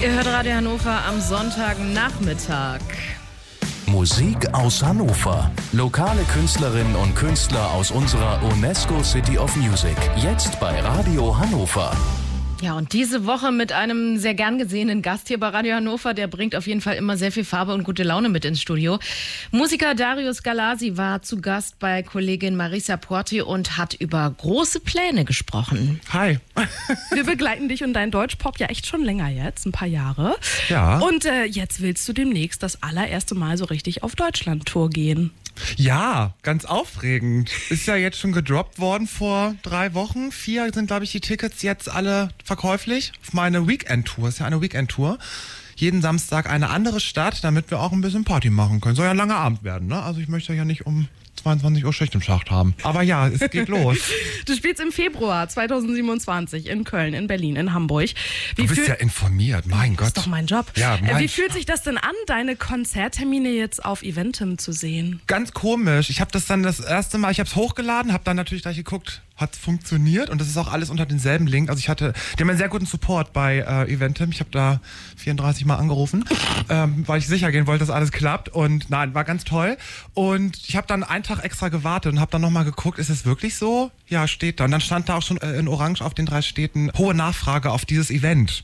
Ihr hört Radio Hannover am Sonntagnachmittag. Musik aus Hannover. Lokale Künstlerinnen und Künstler aus unserer UNESCO City of Music. Jetzt bei Radio Hannover. Ja, und diese Woche mit einem sehr gern gesehenen Gast hier bei Radio Hannover. Der bringt auf jeden Fall immer sehr viel Farbe und gute Laune mit ins Studio. Musiker Darius Galasi war zu Gast bei Kollegin Marisa Porti und hat über große Pläne gesprochen. Hi. Wir begleiten dich und deinen Deutschpop ja echt schon länger jetzt, ein paar Jahre. Ja. Und jetzt willst du demnächst das allererste Mal so richtig auf Deutschland-Tour gehen. Ja, ganz aufregend. Ist ja jetzt schon gedroppt worden vor 3 Wochen. 4 sind, glaube ich, die Tickets jetzt alle verkäuflich. Auf meine Weekend-Tour. Ist ja eine Weekend-Tour. Jeden Samstag eine andere Stadt, damit wir auch ein bisschen Party machen können. Soll ja ein langer Abend werden, ne? Also ich möchte ja nicht um 22 Uhr Schicht im Schacht haben. Aber ja, es geht los. Du spielst im Februar 2027 in Köln, in Berlin, in Hamburg. Du bist ja informiert, mein Gott. Das ist doch mein Job. Ja, Wie fühlt sich das denn an, deine Konzerttermine jetzt auf Eventim zu sehen? Ganz komisch. Ich habe das dann das erste Mal, ich habe es hochgeladen, habe dann natürlich gleich geguckt, hat es funktioniert, und das ist auch alles unter denselben Link. Also die haben einen sehr guten Support bei Eventim. Ich habe da 34 Mal angerufen, weil ich sicher gehen wollte, dass alles klappt, und nein, war ganz toll. Und ich habe dann einen Tag extra gewartet und habe dann nochmal geguckt, ist es wirklich so? Ja, steht da. Und dann stand da auch schon in Orange auf den 3 Städten hohe Nachfrage auf dieses Event.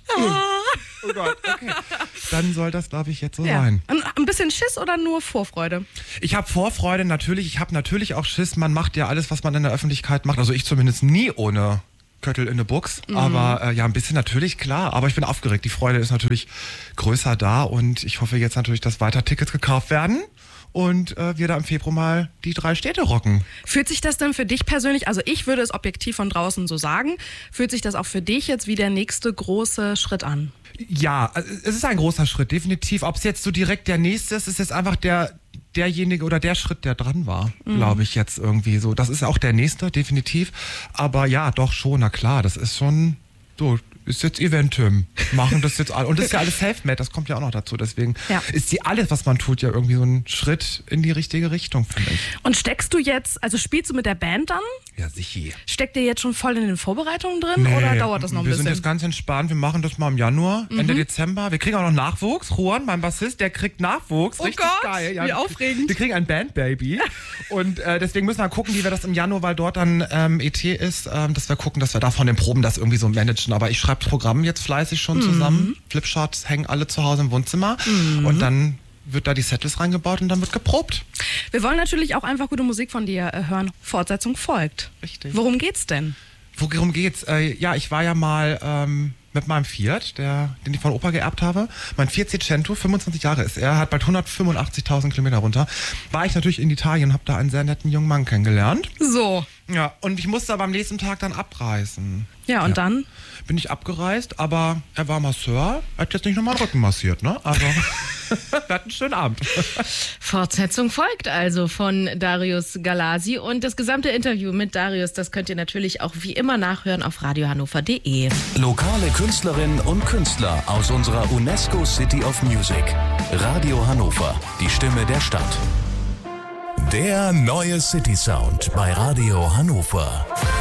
Oh Gott, okay. Dann soll das, glaube ich, jetzt so sein. Ein bisschen Schiss oder nur Vorfreude? Ich habe Vorfreude, natürlich. Ich habe natürlich auch Schiss. Man macht ja alles, was man in der Öffentlichkeit macht. Also ich zumindest nie ohne Köttel in der Buchs. Aber ja, ein bisschen natürlich, klar. Aber ich bin aufgeregt. Die Freude ist natürlich größer da. Und ich hoffe jetzt natürlich, dass weiter Tickets gekauft werden. Und wir da im Februar mal die 3 Städte rocken. Fühlt sich das denn für dich persönlich, also ich würde es objektiv von draußen so sagen, fühlt sich das auch für dich jetzt wie der nächste große Schritt an? Ja, es ist ein großer Schritt, definitiv. Ob es jetzt so direkt der nächste ist jetzt einfach derjenige oder der Schritt, der dran war, glaube ich jetzt irgendwie so. Das ist auch der nächste, definitiv. Aber ja, doch schon, na klar, das ist schon so. Ist jetzt Eventim, machen das jetzt alle. Und das ist ja alles self-made, das kommt ja auch noch dazu. Deswegen ist alles, was man tut, ja irgendwie so ein Schritt in die richtige Richtung, finde ich. Und steckst du jetzt, also spielst du mit der Band dann? Ja, sicher. Steckt ihr jetzt schon voll in den Vorbereitungen drin oder dauert das noch ein bisschen? Wir sind jetzt ganz entspannt, wir machen das mal im Januar, Ende Dezember. Wir kriegen auch noch Nachwuchs. Juan, mein Bassist, der kriegt Nachwuchs. Richtig geil. Ja, wie aufregend. Wir kriegen ein Bandbaby. Und deswegen müssen wir gucken, wie wir das im Januar, weil dort dann ET ist, dass wir gucken, dass wir da von den Proben das irgendwie so managen. Aber ich schreibe das Programm jetzt fleißig schon zusammen. Flipcharts hängen alle zu Hause im Wohnzimmer. Und dann wird da die Settles reingebaut und dann wird geprobt. Wir wollen natürlich auch einfach gute Musik von dir hören. Fortsetzung folgt. Richtig. Worum geht's denn? Worum geht's? Ja, ich war ja mal mit meinem Fiat, den ich von Opa geerbt habe. Mein Fiat Seicento, 25 Jahre ist er, hat bald 185.000 Kilometer runter. War ich natürlich in Italien, habe da einen sehr netten jungen Mann kennengelernt. So. Ja, und ich musste aber am nächsten Tag dann abreisen. Ja, und dann? Bin ich abgereist, aber er war Masseur, hat jetzt nicht nochmal den Rücken massiert, ne? Also, wir hatten einen schönen Abend. Fortsetzung folgt also von Darius Galasi. Und das gesamte Interview mit Darius, das könnt ihr natürlich auch wie immer nachhören auf radiohannover.de. Lokale Künstlerinnen und Künstler aus unserer UNESCO City of Music. Radio Hannover, die Stimme der Stadt. Der neue City Sound bei Radio Hannover.